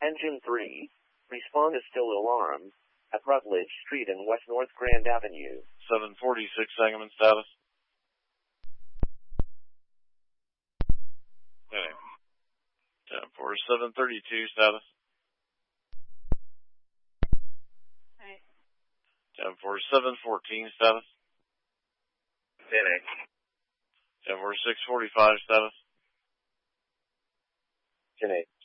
Engine 3. Respond is still alarmed at Rutledge Street and West North Grand Avenue. 746 Sangamon status. Okay. 732 status. Alright. 714 status. 10-8. 645 status. 10-8.